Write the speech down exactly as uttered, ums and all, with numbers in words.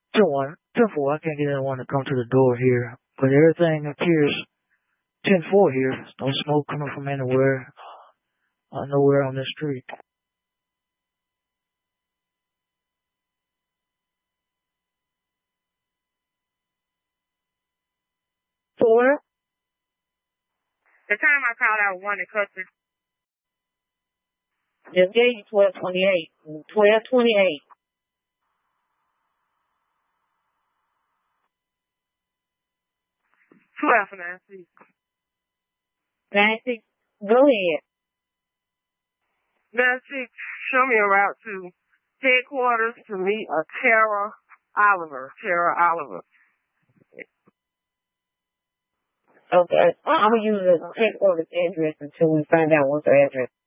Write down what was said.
这one, ten four. I can't get anyone to come to the door here, but everything appears ten four here. No smoke coming from anywhere, uh, nowhere on this street. Four. The time I called out one in Custer. Just gave you twelve twenty-eight. twelve twenty-eight. twelve Nancy. Nancy, go ahead. Nancy, show me a route to headquarters to meet a Tara Oliver. Tara Oliver. Okay. I'm going to use the headquarters address until we find out what's her address.